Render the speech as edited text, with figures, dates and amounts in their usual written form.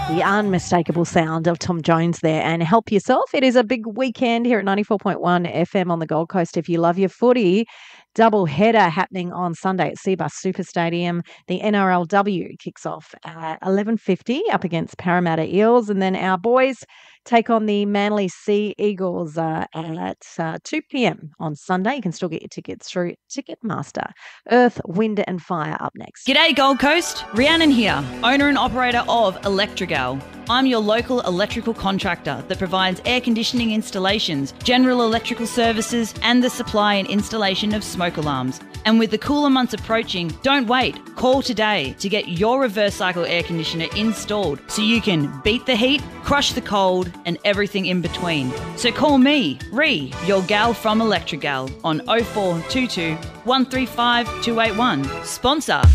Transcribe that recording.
The unmistakable sound of Tom Jones there, and help yourself. It is a big weekend here at 94.1 FM on the Gold Coast. If you love your footy, double header happening on Sunday at Cbus Super Stadium. The NRLW kicks off at 11:50 up against Parramatta Eels, and then our boys take on the Manly Sea Eagles at 2 p.m. on Sunday. You can still get your tickets through Ticketmaster. Earth, Wind and Fire up next. G'day Gold Coast, Rhiannon here, owner and operator of Electrigal. I'm your local electrical contractor that provides air conditioning installations, general electrical services and the supply and installation of smoke alarms. And with the cooler months approaching, don't wait. Call today to get your reverse cycle air conditioner installed so you can beat the heat, crush the cold and everything in between. So call me, Rhi, your gal from Electrigal on 0422 135 281. Sponsor